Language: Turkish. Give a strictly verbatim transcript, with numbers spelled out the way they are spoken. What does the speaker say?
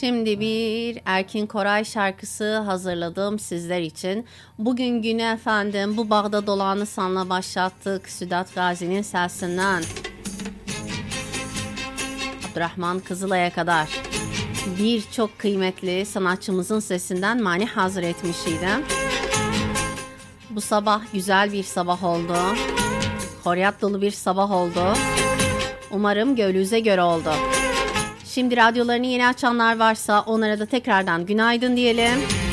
Şimdi bir Erkin Koray şarkısı hazırladım sizler için. Bugün günü efendim bu bağda dolanı sanla başlattık. Südat Gazi'nin sesinden Abdurrahman Kızılay'a kadar birçok kıymetli sanatçımızın sesinden mani hazır etmişiydim. Bu sabah güzel bir sabah oldu. Horyat dolu bir sabah oldu. Umarım gönlünüze göre oldu. Şimdi radyolarını yeni açanlar varsa onlara da tekrardan günaydın diyelim.